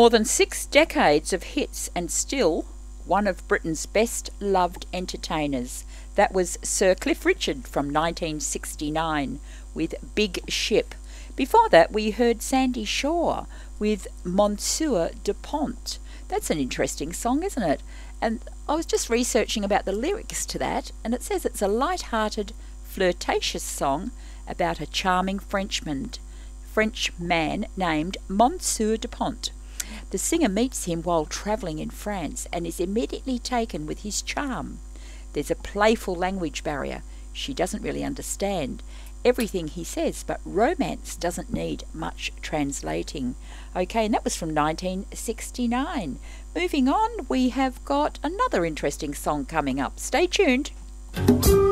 More than 6 decades of hits and still one of Britain's best loved entertainers. That was Sir Cliff Richard from 1969 with Big Ship. Before that we heard Sandy Shaw with Monsieur Dupont. That's an interesting song, isn't it? And I was just researching about the lyrics to that, and it says it's a light-hearted, flirtatious song about a charming French man named Monsieur Dupont. The singer meets him while travelling in France and is immediately taken with his charm. There's a playful language barrier. She doesn't really understand everything he says, but romance doesn't need much translating. Okay, and that was from 1969. Moving on, we have got another interesting song coming up. Stay tuned.